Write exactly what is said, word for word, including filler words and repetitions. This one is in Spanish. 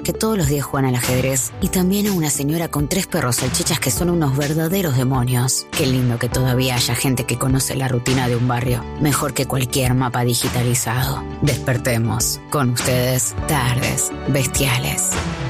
que todos los días juegan al ajedrez y también a una señora con tres perros salchichas que son unos verdaderos demonios. Qué lindo que todavía haya gente que conoce la rutina de un barrio mejor que cualquier mapa digitalizado. Despertemos. Con ustedes, Tardes Bestiales.